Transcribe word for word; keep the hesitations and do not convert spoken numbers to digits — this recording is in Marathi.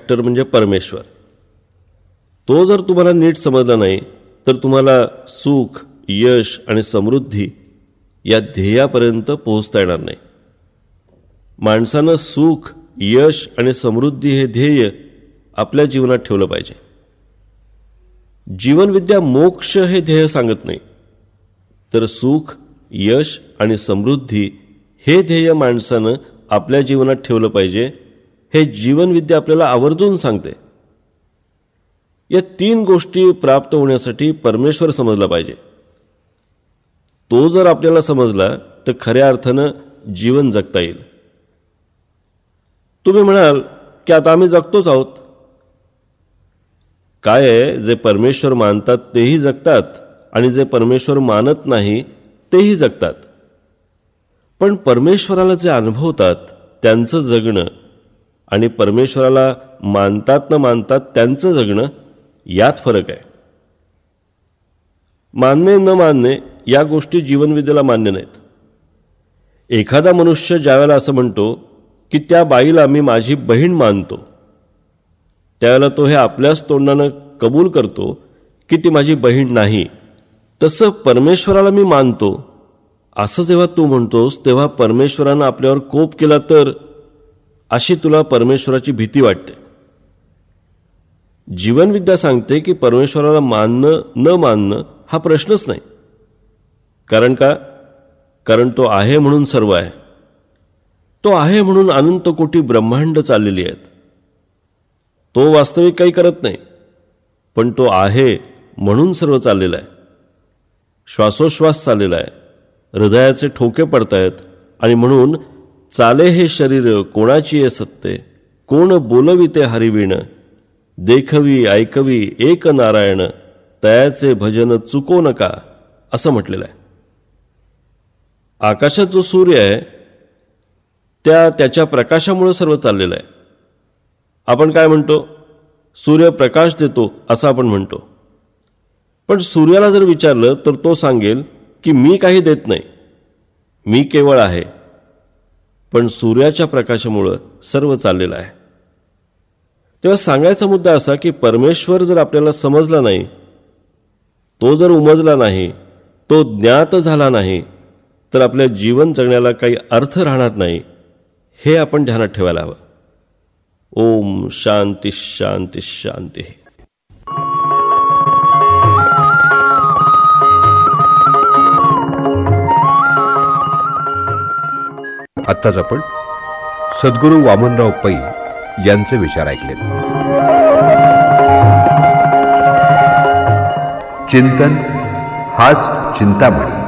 फॅक्टर म्हणजे परमेश्वर. तो जर तुम्हाला नीट समजला नाही तर तुम्हाला सुख, यश आणि समृद्धी या ध्येयापर्यंत पोहोचता येणार नाही. माणसानं सुख, यश आणि समृद्धी हे ध्येय आपल्या जीवनात ठेवलं पाहिजे. जीवनविद्या मोक्ष हे ध्येय सांगत नाही, तर सुख, यश आणि समृद्धी हे ध्येय माणसानं आपल्या जीवनात ठेवलं पाहिजे हे जीवनविद्या आपल्याला आवर्जून सांगते. या तीन गोष्टी प्राप्त होण्यासाठी परमेश्वर समजला पाहिजे. तो जर आपल्याला समजला तर खऱ्या अर्थानं जीवन जगता येईल. तुम्ही म्हणाल की आता आम्ही जगतोच आहोत. काय आहे, जे परमेश्वर मानतात तेही जगतात आणि जे परमेश्वर मानत नाही तेही जगतात. पण परमेश्वराला जे अनुभवतात त्यांचं जगणं आणि परमेश्वराला मानतात न मानतात त्यांचं जगणं यात फरक आहे. मानणे न मानणे या गोष्टी जीवनविद्येला मान्य नाहीत. एखादा मनुष्य ज्यावेळेला असं म्हणतो की त्या बाईला मी माझी बहीण मानतो, त्यावेळेला तो हे आपल्याच तोंडानं कबूल करतो की ती माझी बहीण नाही. तसं परमेश्वराला मी मानतो असं जेव्हा तू म्हणतोस तेव्हा परमेश्वरानं आपल्यावर कोप केला तर अशी तुला परमेश्वराची भीती वाटते. जीवनविद्या सांगते की परमेश्वराला मानणं न मानणं हा प्रश्नच नाही. कारण का? कारण तो आहे म्हणून सर्व आहे. तो आहे म्हणून अनंत कोटी ब्रह्मांड चाललेली आहेत. तो वास्तविक काही करत नाही, पण तो आहे म्हणून सर्व चाललेलं आहे. श्वासोश्वास चाललेला आहे, हृदयाचे ठोके पडतायत आणि म्हणून चाले हे शरीर कोणाची ये सत्ते, कोण बोलविते हरिवीण, देखवी ऐकवी एक नारायण, तयाचे भजन चुको नका असं म्हटलेलं आहे. आकाशात जो सूर्य आहे त्या त्याच्या प्रकाशामुळे सर्व चाललेलं आहे. आपण काय म्हणतो? सूर्य प्रकाश देतो असं आपण म्हणतो. पण सूर्याला जर विचारलं तर तो सांगेल की मी काही देत नाही, मी केवळ आहे. पण सूर्याच्या प्रकाशामुळं सर्व चाललेलं आहे. तेव्हा सांगायचा मुद्दा असा की परमेश्वर जर आपल्याला समजला नाही, तो जर उमजला नाही, तो ज्ञात झाला नाही, तर आपल्या जीवन जगण्याला काही अर्थ राहणार नाही. हे आपण ध्यानात ठेवायला हवं. ओम शांती शांती शांती. आत्ताच आपण सद्गुरू वामनराव पै यांचे विचार ऐकलेत. चिंतन हाच चिंतामणी.